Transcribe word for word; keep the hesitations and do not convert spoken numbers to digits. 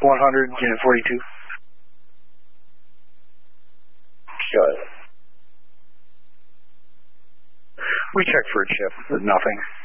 one hundred, unit forty-two. Good. We checked for a chip, but nothing.